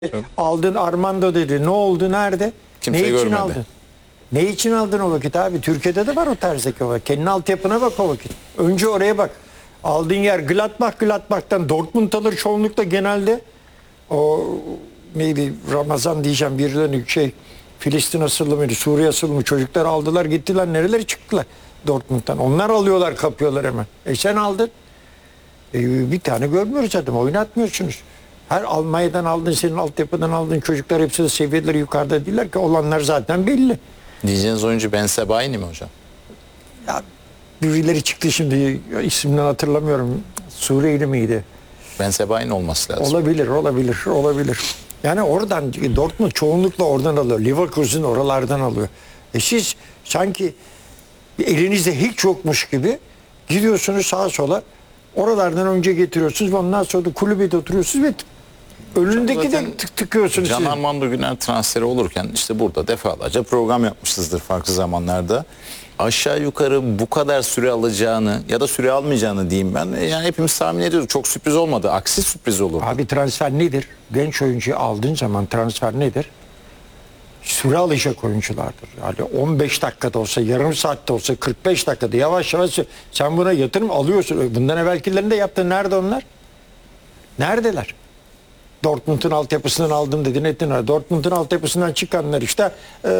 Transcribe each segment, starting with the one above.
Aldın Armando dedi. Ne oldu? Nerede? Kimse ne için görmedi. aldın? Ne için aldın o vakit abi? Türkiye'de de var o tarzdaki o vakit. Kendi altyapına bak o vakit. Önce oraya bak. Aldığın yer Gladbach'tan Dortmund alır çoğunlukla genelde. O neydi Ramazan diyeceğim birilerinin Filistin asıllı mıydı? Suriye asıllı mı? Çocuklar aldılar gittiler. Nereleri çıktılar Dortmund'dan. Onlar alıyorlar kapıyorlar hemen. Sen aldın. Bir tane görmüyoruz zaten. Oynatmıyorsunuz. Her Almanya'dan aldın, senin altyapıdan aldın. Çocuklar hepsi de seviyeleri yukarıda değiller ki. Olanlar zaten belli. Diyeceğiniz oyuncu Ben Sebaini mi hocam? Ya birileri çıktı şimdi. İsmini hatırlamıyorum. Suriyeli miydi? Ben Sebaini olması lazım. Olabilir. Yani oradan Dortmund çoğunlukla oradan alıyor. Leverkusen oralardan alıyor. Siz sanki elinizde hiç yokmuş gibi gidiyorsunuz sağa sola. Oralardan önce getiriyorsunuz ve ondan sonra da kulübede oturuyorsunuz ve önündeki de tıkıyorsunuz. Can siz. Armando Güner transferi olurken işte burada defalarca program yapmışızdır farklı zamanlarda. Aşağı yukarı bu kadar süre alacağını ya da süre almayacağını diyeyim ben. Yani hepimiz tahmin ediyoruz. Çok sürpriz olmadı. Aksi sürpriz olur. Abi transfer nedir? Genç oyuncuyu aldığın zaman transfer nedir? Süre alacak oyunculardır. Yani 15 dakikada olsa, yarım saatte olsa, 45 dakikada yavaş yavaş sen buna yatırım alıyorsun. Bundan evvelkilerini de yaptın. Nerede onlar? Neredeler? Dortmund'un altyapısından aldım dedin ettin. Dortmund'un altyapısından çıkanlar işte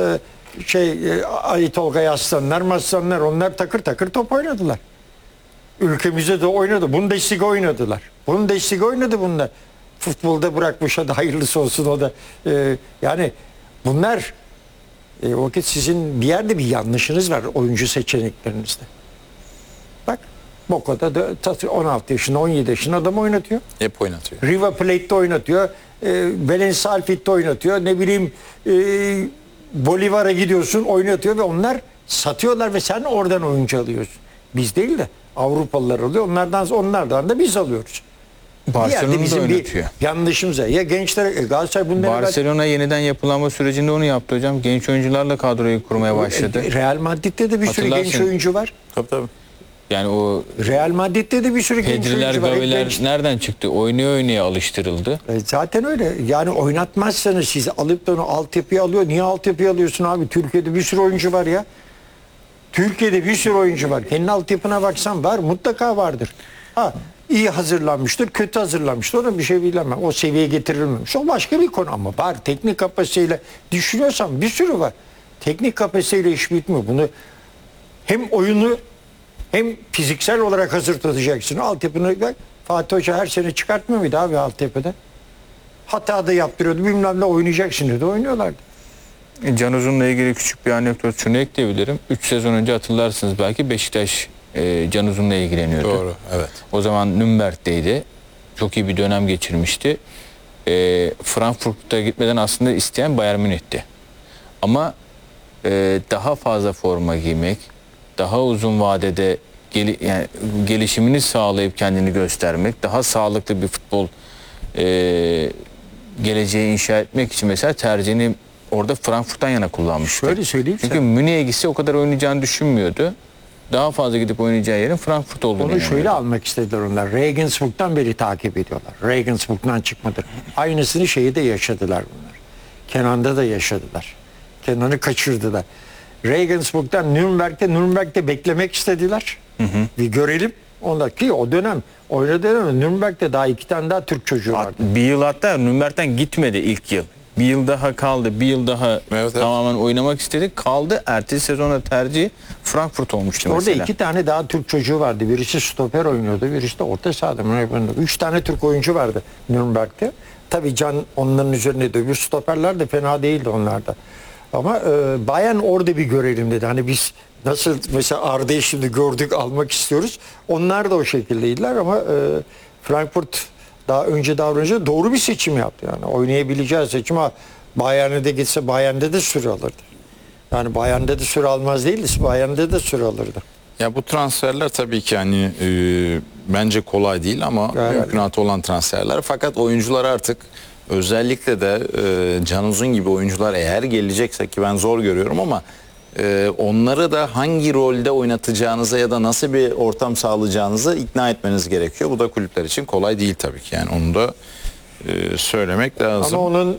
Ali Tolga Aslanlar onlar takır takır top oynadılar. Ülkemize de oynadı. Bundesliga oynadılar. Bundesliga oynadı bunlar. Futbolda bırakmış hadi hayırlısı olsun o da. Yani bunlar o vakit sizin bir yerde bir yanlışınız var oyuncu seçeneklerinizde. Bak Boco'da da 16 yaşında 17 yaşında adam oynatıyor. Hep oynatıyor. River Plate'de oynatıyor. Valencia Alfit'te oynatıyor. Ne bileyim Bolivar'a gidiyorsun oynatıyor ve onlar satıyorlar ve sen oradan oyuncu alıyorsun. Biz değil de Avrupalılar alıyor. Onlardan da biz alıyoruz. Barcelona'da oynatıyor. Bir yanlışımız var. Ya gençler Galatasaray bundan Barcelona yeniden yapılanma sürecinde onu yaptı hocam. Genç oyuncularla kadroyu kurmaya başladı. Real Madrid'de de bir sürü genç Hatırlarsın. oyuncu var. Tabii. Yani o Real Madrid'de de bir sürü genç Pedriler, oyuncu var. Gaviler nereden çıktı? Oynaya alıştırıldı. Zaten öyle. Yani oynatmazsanız siz alıp da onu altyapıya alıyor. Niye altyapıya alıyorsun abi? Türkiye'de bir sürü oyuncu var ya. Türkiye'de bir sürü oyuncu var. Kendi altyapına baksan var. Mutlaka vardır. Ha, iyi hazırlanmıştır, kötü hazırlanmıştır. Ona bir şey bilemem. O seviyeye getirilmemiş. O başka bir konu ama var. Teknik kapasiteyle düşünüyorsan bir sürü var. Teknik kapasiteyle iş bitmiyor. Bunu hem oyunu hem fiziksel olarak hazır tutacaksın. Altyapını bak. Fatih Hoca her sene çıkartmıyor muydu abi altyapıda? Hata da yaptırıyordu. Bilmem ne oynayacaksın dedi. Oynuyorlardı. Can Uzun'la ilgili küçük bir anekdot şunu ekleyebilirim. 3 sezon önce hatırlarsınız belki Beşiktaş Can Uzun'la ilgileniyordu. Doğru, evet. O zaman Nürnberg'deydi. Çok iyi bir dönem geçirmişti. Frankfurt'a gitmeden aslında isteyen Bayern Münih'ti. Ama daha fazla forma giymek, daha uzun vadede gelişimini sağlayıp kendini göstermek, daha sağlıklı bir futbol geleceği inşa etmek için mesela tercihini orada Frankfurt'tan yana kullanmıştı. Şöyle söyleyeyim Çünkü sana. Münih'e gitse o kadar oynayacağını düşünmüyordu. Daha fazla gidip oynayacağı yerin Frankfurt olduğunu Onu şöyle inanıyordu. almak istediler onlar. Regensburg'dan beri takip ediyorlar. Regensburg'dan çıkmadı. Aynısını de yaşadılar bunlar. Kenan'da da yaşadılar. Kenan'ı kaçırdılar. Regensburg'dan Nürnberg'de beklemek istediler. Bir görelim. Ondaki o dönem oynadığı dönem Nürnberg'de daha 2 tane daha Türk çocuğu vardı. Bir yıl hatta Nürnberg'den gitmedi ilk yıl. Bir yıl daha kaldı. Bir yıl daha Evet. tamamen oynamak istedi. Kaldı. Ertesi sezona tercihi Frankfurt olmuştu Orada mesela. 2 tane daha Türk çocuğu vardı. Birisi stoper oynuyordu, birisi de orta sahada. 3 tane Türk oyuncu vardı Nürnberg'de. Tabii Can onların üzerine de öbür stoperler de fena değildi onlarda. Ama Bayern orada bir görelim dedi. Hani biz nasıl mesela Arda'yı şimdi gördük almak istiyoruz. Onlar da o şekildeydiler ama Frankfurt daha önce davranınca doğru bir seçim yaptı. Yani oynayabileceği seçim ama Bayern'e de gitse Bayern'de de süre alırdı. Yani Bayern'de de süre almaz değildi. Bayern'de de süre alırdı. Ya bu transferler tabii ki hani bence kolay değil ama Evet. mümkünatı olan transferler. Fakat oyuncular artık özellikle de Can Uzun gibi oyuncular eğer gelecekse ki ben zor görüyorum ama onları da hangi rolde oynatacağınıza ya da nasıl bir ortam sağlayacağınızı ikna etmeniz gerekiyor. Bu da kulüpler için kolay değil tabii ki. Yani onu da söylemek lazım. Ama onun